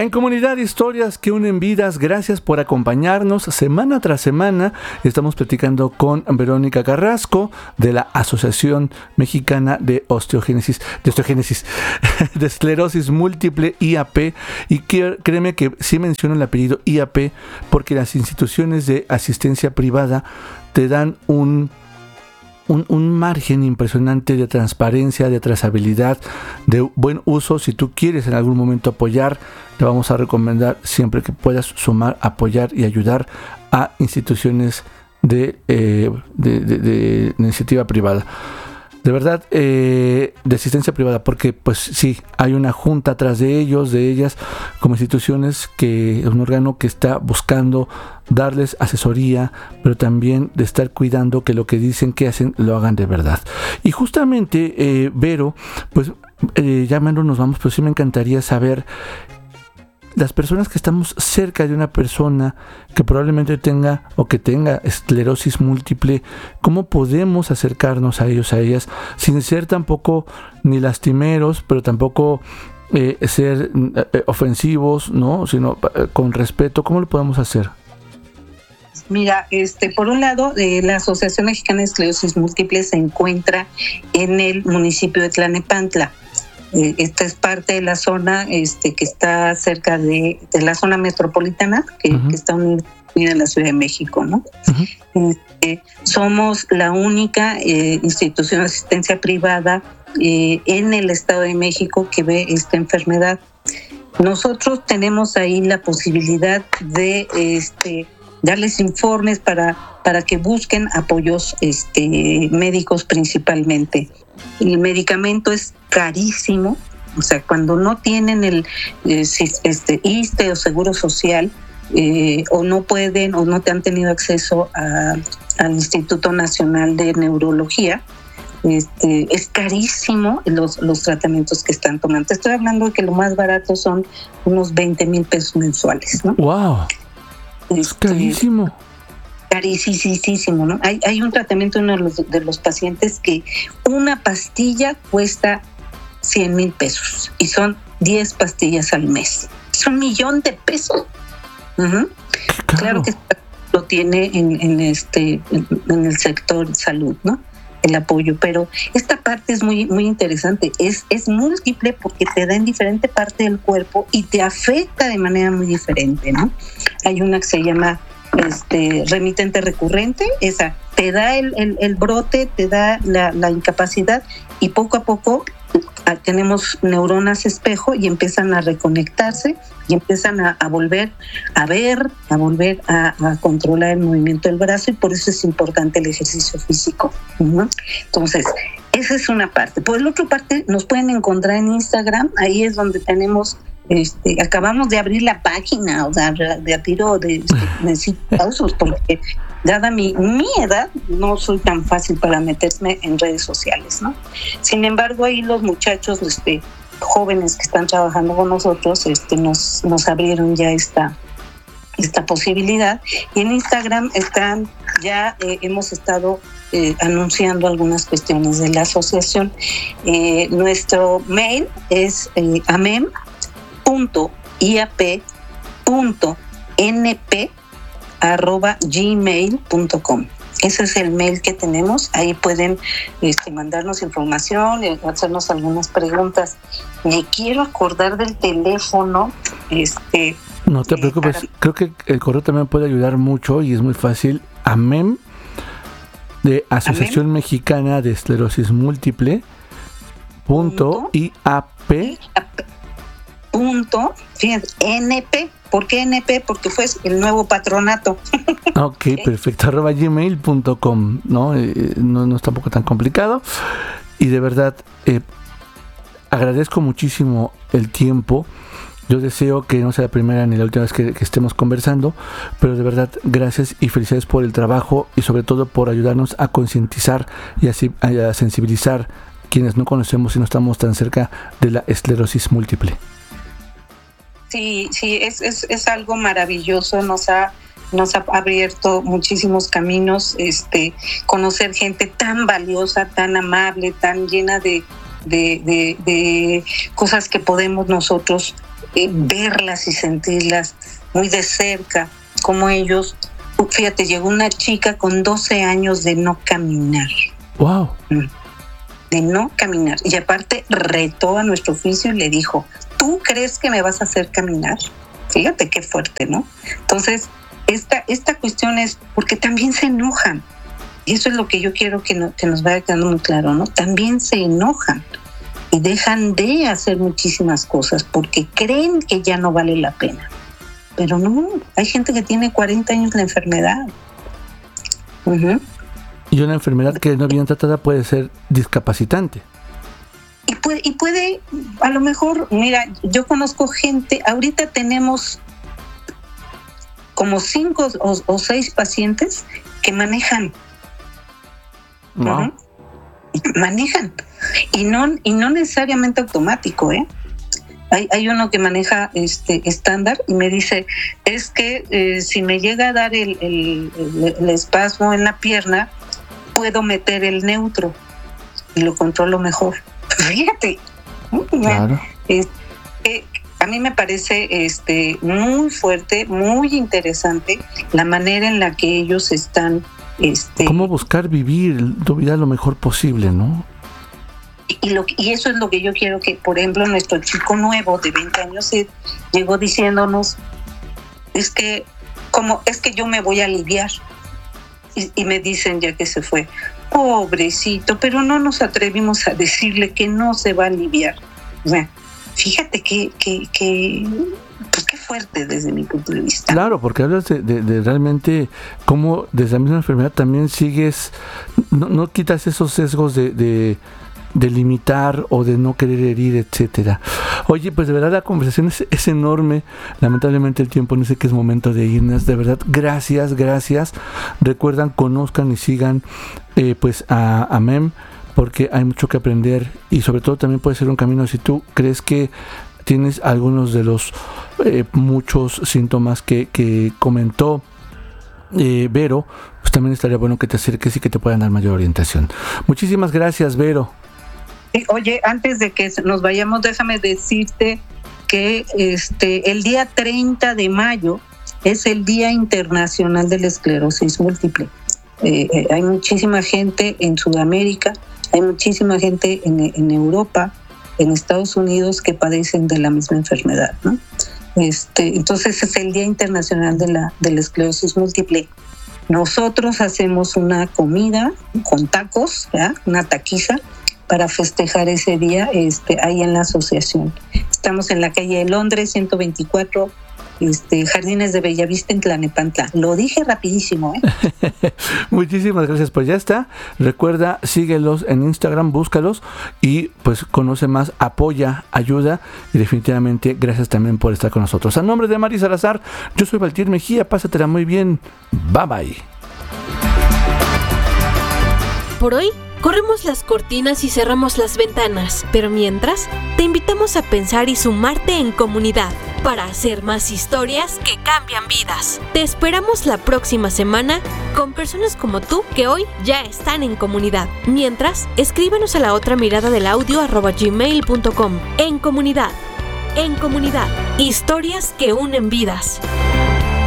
En Comunidad Historias que unen vidas, gracias por acompañarnos semana tras semana. Estamos platicando con Verónica Carrasco de la Asociación Mexicana de Osteogénesis, de Esclerosis Múltiple, IAP. Y créeme que sí menciono el apellido IAP porque las instituciones de asistencia privada te dan un margen impresionante de transparencia, de trazabilidad, de buen uso. Si tú quieres en algún momento apoyar, te vamos a recomendar siempre que puedas sumar, apoyar y ayudar a instituciones de iniciativa privada. De verdad, de asistencia privada, porque pues sí, hay una junta atrás de ellos, de ellas, como instituciones, que es un órgano que está buscando darles asesoría, pero también de estar cuidando que lo que dicen que hacen lo hagan de verdad. Y justamente, Vero, pues ya menos nos vamos, pero sí me encantaría saber, las personas que estamos cerca de una persona que probablemente tenga esclerosis múltiple, ¿cómo podemos acercarnos a ellos, a ellas, sin ser tampoco ni lastimeros, pero tampoco ser ofensivos, ¿no? Sino con respeto? ¿Cómo lo podemos hacer? Mira, por un lado, la Asociación Mexicana de Esclerosis Múltiple se encuentra en el municipio de Tlalnepantla. Esta es parte de la zona que está cerca de la zona metropolitana, que está unida a la Ciudad de México, ¿no? Uh-huh. Somos la única institución de asistencia privada en el Estado de México que ve esta enfermedad. Nosotros tenemos ahí la posibilidad de darles informes para que busquen apoyos médicos principalmente. El medicamento es carísimo, o sea, cuando no tienen el ISSSTE o Seguro Social, o no pueden o no te han tenido acceso al Instituto Nacional de Neurología, es carísimo los tratamientos que están tomando. Te estoy hablando de que lo más barato son unos 20,000 pesos mensuales, ¿no? ¡Wow! Es carísimo. Carísimo, ¿no? Hay un tratamiento de uno de los pacientes que una pastilla cuesta 100,000 pesos y son 10 pastillas al mes. Es 1,000,000 de pesos. Uh-huh. Claro que lo tiene en el sector salud, ¿no? El apoyo, pero esta parte es muy, muy interesante. Es múltiple porque te da en diferente parte del cuerpo y te afecta de manera muy diferente, ¿no? Hay una que se llama remitente recurrente, esa te da el brote, te da la incapacidad y poco a poco tenemos neuronas espejo y empiezan a reconectarse y empiezan a volver a ver, a volver a controlar el movimiento del brazo, y por eso es importante el ejercicio físico, ¿no? Entonces, esa es una parte. Por la otra parte, nos pueden encontrar en Instagram, ahí es donde tenemos acabamos de abrir la página, o sea, de a tiro necesito pausos porque dada mi edad no soy tan fácil para meterme en redes sociales, ¿no? Sin embargo, ahí los muchachos jóvenes que están trabajando con nosotros nos abrieron ya esta posibilidad, y en Instagram hemos estado anunciando algunas cuestiones de la asociación. Nuestro mail es amem.iap.np@gmail.com. Ese es el mail que tenemos. Ahí pueden mandarnos información, hacernos algunas preguntas. Me quiero acordar del teléfono. No te preocupes. Creo que el correo también puede ayudar mucho y es muy fácil. AMEM, de Asociación Mexicana de Esclerosis Múltiple, .iap. Fíjate, NP. ¿Por qué NP? Porque fue el nuevo patronato. Ok, perfecto. @gmail.com, ¿no? No es tampoco tan complicado. Y de verdad, agradezco muchísimo el tiempo. Yo deseo que no sea la primera ni la última vez que estemos conversando, pero de verdad, gracias y felicidades por el trabajo y sobre todo por ayudarnos a concientizar y a sensibilizar quienes no conocemos y no estamos tan cerca de la esclerosis múltiple. Sí, es algo maravilloso, nos ha abierto muchísimos caminos, conocer gente tan valiosa, tan amable, tan llena de cosas que podemos nosotros verlas y sentirlas muy de cerca, como ellos. Fíjate, llegó una chica con 12 años de no caminar. ¡Wow! De no caminar. Y aparte retó a nuestro oficio y le dijo, ¿tú crees que me vas a hacer caminar? Fíjate qué fuerte, ¿no? Entonces, esta cuestión es porque también se enojan. Y eso es lo que yo quiero que nos vaya quedando muy claro, ¿no? También se enojan y dejan de hacer muchísimas cosas porque creen que ya no vale la pena. Pero no, hay gente que tiene 40 años de enfermedad. Uh-huh. Y una enfermedad que no bien tratada puede ser discapacitante. Y puede, a lo mejor, mira, yo conozco gente, ahorita tenemos como 5 o 6 pacientes que manejan. Wow. Uh-huh. Manejan. Y no necesariamente automático, ¿eh? Hay uno que maneja estándar y me dice, es que si me llega a dar el espasmo en la pierna, puedo meter el neutro y lo controlo mejor. Fíjate. Claro. A mí me parece muy fuerte, muy interesante la manera en la que ellos están... ¿Cómo buscar vivir tu vida lo mejor posible, no? Y eso es lo que yo quiero que, por ejemplo, nuestro chico nuevo de 20 años llegó diciéndonos, es que yo me voy a aliviar. Y me dicen ya que se fue, pobrecito, pero no nos atrevimos a decirle que no se va a aliviar. O sea, fíjate que pues qué fuerte desde mi punto de vista. Claro, porque hablas de realmente cómo desde la misma enfermedad también sigues, no quitas esos sesgos de limitar o de no querer herir, etcétera. Oye, pues de verdad la conversación es enorme. Lamentablemente el tiempo no sé qué es momento de irnos. De verdad, gracias. Recuerdan, conozcan y sigan pues a MEM, porque hay mucho que aprender y sobre todo también puede ser un camino si tú crees que tienes algunos de los muchos síntomas que comentó Vero, pues también estaría bueno que te acerques y que te puedan dar mayor orientación. Muchísimas gracias, Vero. Oye, antes de que nos vayamos, déjame decirte que el día 30 de mayo es el Día Internacional de la Esclerosis Múltiple. Hay muchísima gente en Sudamérica, hay muchísima gente en Europa, en Estados Unidos que padecen de la misma enfermedad, ¿no? Entonces es el Día Internacional de la Esclerosis Múltiple. Nosotros hacemos una comida con tacos, ¿verdad? Una taquiza, para festejar ese día ahí en la asociación. Estamos en la calle de Londres, 124, Jardines de Bellavista, en Tlalnepantla. Lo dije rapidísimo, ¿eh? Muchísimas gracias, pues ya está. Recuerda, síguelos en Instagram, búscalos y pues conoce más, apoya, ayuda y definitivamente gracias también por estar con nosotros. A nombre de Mari Salazar, yo soy Valtir Mejía, pásatela muy bien. Bye bye. Por hoy corremos las cortinas y cerramos las ventanas, pero mientras, te invitamos a pensar y sumarte en comunidad para hacer más historias que cambian vidas. Te esperamos la próxima semana con personas como tú que hoy ya están en comunidad. Mientras, escríbenos a la otra mirada del audio @gmail.com. En comunidad, historias que unen vidas.